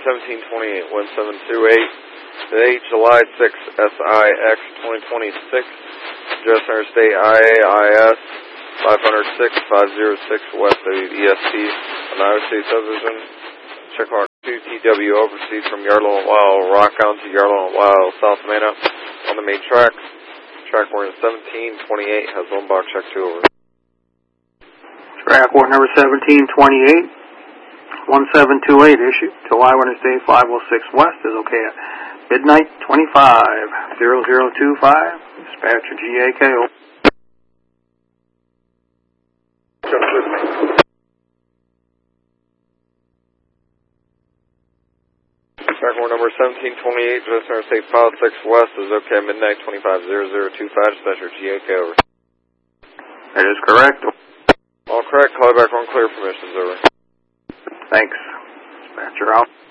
1728, 1728, today, July 6, SIX 2026, address Interstate IAIS 506, 506 west of EST, Iowa State Subdivision, checkmark 2TWO, proceeds from Yardlow and Wow, Rock Island to Yardlow and Wow, South Mena, on the main track. Track warrant 1728 has one box check 2 over. Track warrant number 1728, 1728 issue to Iowa Interstate 506 west is okay at midnight 25:0025. Dispatcher GAKO. Track warrant number 1728, address Interstate 506 west is okay at midnight 25:0025. Dispatcher GAKO over. That is correct. All correct. Call back on clear permissions over. Thanks. Dispatcher out.